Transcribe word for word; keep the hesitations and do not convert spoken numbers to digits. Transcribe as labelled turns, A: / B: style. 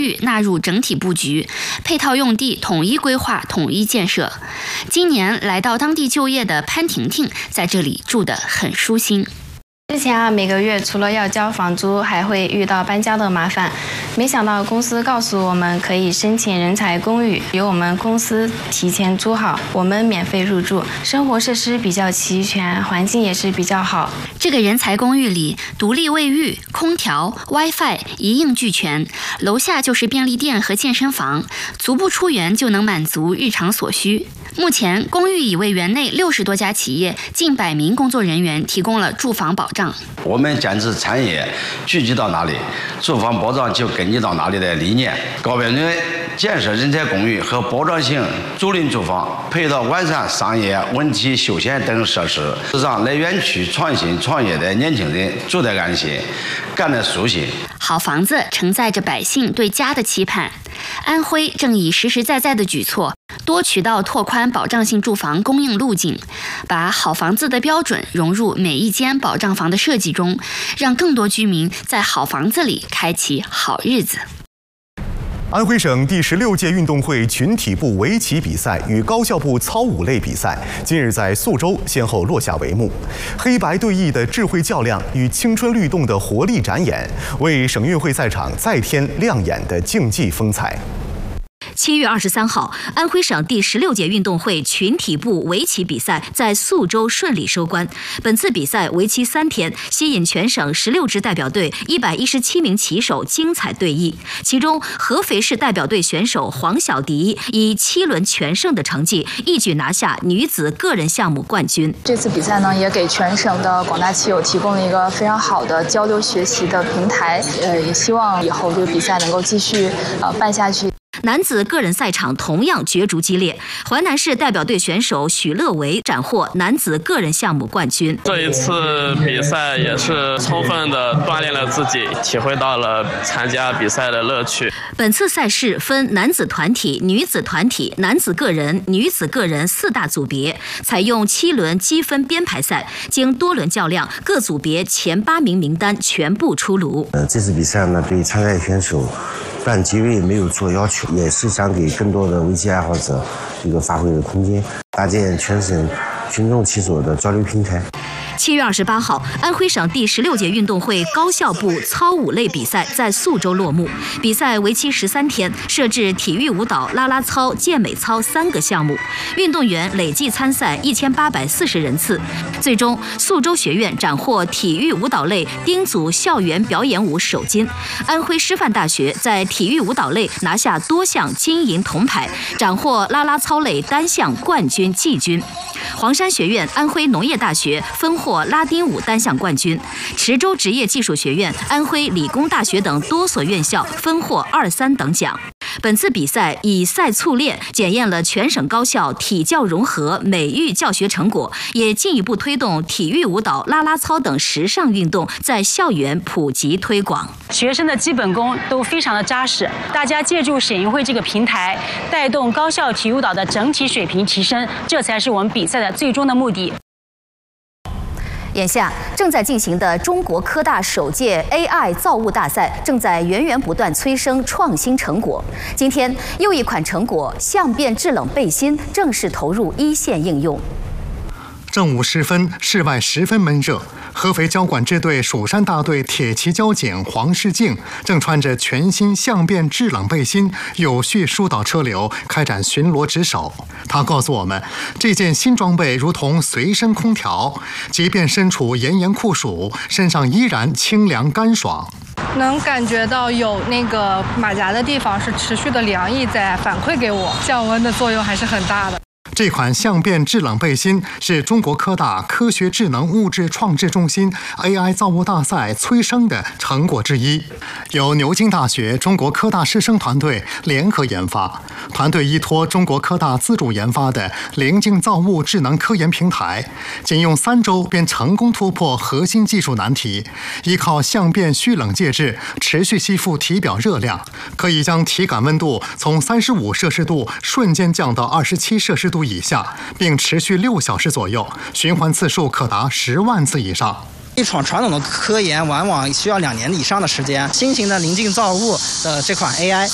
A: 寓纳入整体布局，配套用地统一规划、统一建设。今年来到当地就业的潘婷婷，在这里住得很舒心。
B: 之前啊，每个月除了要交房租，还会遇到搬家的麻烦。没想到公司告诉我们可以申请人才公寓，由我们公司提前租好，我们免费入住，生活设施比较齐全，环境也是比较好。
A: 这个人才公寓里，独立卫浴、空调、WiFi 一应俱全，楼下就是便利店和健身房，足不出园就能满足日常所需。目前，公寓已为园内六十多家企业、近百名工作人员提供了住房保障。
C: 我们坚持产业聚集到哪里，住房保障就跟进到哪里的理念，高标准建设人才公寓和保障性租赁住房，配套完善商业、文体、休闲等设施，让来园区创新创业的年轻人住得安心，干得舒心。
A: 好房子承载着百姓对家的期盼。安徽正以实实在在的举措，多渠道拓宽保障性住房供应路径，把好房子的标准融入每一间保障房的设计中，让更多居民在好房子里开启好日子。
D: 安徽省第十六届运动会群体部围棋比赛与高校部操舞类比赛今日在宿州先后落下帷幕，黑白对弈的智慧较量与青春律动的活力展演，为省运会赛场再添亮眼的竞技风采。
E: 七月二十三号，安徽省第十六届运动会群体部围棋比赛在宿州顺利收官。本次比赛为期三天，吸引全省十六支代表队一百一十七名棋手精彩对弈。其中，合肥市代表队选手黄晓迪以七轮全胜的成绩，一举拿下女子个人项目冠军。
F: 这次比赛呢，也给全省的广大棋友提供了一个非常好的交流学习的平台。呃，也希望以后这个比赛能够继续呃办下去。
E: 男子个人赛场同样角逐激烈，淮南市代表队选手许乐维斩获男子个人项目冠军。
G: 这一次比赛也是充分的锻炼了自己，体会到了参加比赛的乐趣。
E: 本次赛事分男子团体、女子团体、男子个人、女子个人四大组别，采用七轮积分编排赛，经多轮较量，各组别前八名名单全部出炉。
H: 呃，这次比赛呢，对参赛选手按级位没有做要求，也是想给更多的围棋爱好者一个发挥的空间，搭建全省群众棋手的交流平台。
E: 七月二十八号，安徽省第十六届运动会高校部操舞类比赛在宿州落幕。比赛为期十三天，设置体育舞蹈、啦啦操、健美操三个项目，运动员累计参赛一千八百四十人次。最终，宿州学院斩获体育舞蹈类丁组校园表演舞首金，安徽师范大学在体育舞蹈类拿下多项金银铜牌，斩获啦啦操类单项冠军、季军。黄山学院、安徽农业大学分获拉丁舞单项冠军，池州职业技术学院、安徽理工大学等多所院校分获二三等奖。本次比赛以赛促练检验了全省高校体教融合美育教学成果，也进一步推动体育舞蹈、啦啦操等时尚运动在校园普及推广。
I: 学生的基本功都非常的扎实，大家借助省运会这个平台，带动高校体育舞蹈的整体水平提升，这才是我们比赛的最终的目的。
E: 眼下正在进行的中国科大首届 A I 造物大赛，正在源源不断催生创新成果。今天，又一款成果——相变制冷背心正式投入一线应用。
J: 正午时分，室外十分闷热。合肥交管支队蜀山大队铁骑交警黄世静正穿着全新相变制冷背心，有序疏导车流，开展巡逻值守。他告诉我们，这件新装备如同随身空调，即便身处炎炎酷暑，身上依然清凉干爽。
K: 能感觉到有那个马甲的地方是持续的凉意在反馈给我，降温的作用还是很大的。
J: 这款相变制冷背心是中国科大科学智能物质创制中心 A I 造物大赛催生的成果之一，由牛津大学、中国科大师生团队联合研发。团队依托中国科大自主研发的棱镜造物智能科研平台，仅用三周便成功突破核心技术难题，依靠相变虚冷介质持续吸附体表热量，可以将体感温度从三十五摄氏度瞬间降到二十七摄氏度以下，并持续六小时左右，循环次数可达十万次以上。
L: 一场传统的科研往往需要两年以上的时间，新型的棱镜造物的这款 A I